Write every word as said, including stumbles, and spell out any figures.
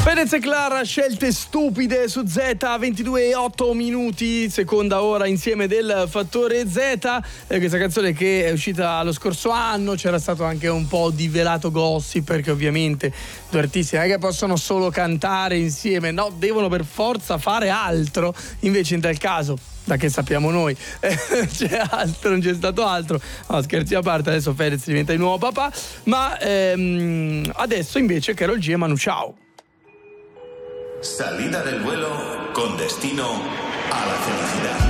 Fedez e Clara, scelte stupide su Z, ventidue e otto minuti, seconda ora insieme del Fattore Z. Eh, questa canzone che è uscita lo scorso anno, c'era stato anche un po' di velato gossip, perché ovviamente due artisti non è che possono solo cantare insieme, no, devono per forza fare altro. Invece in tal caso, da che sappiamo noi, eh, c'è altro, non c'è stato altro. No, scherzi a parte, adesso Fedez diventa il nuovo papà, ma ehm, adesso invece Karol G e Manu Chao. Salida del vuelo con destino a la felicidad.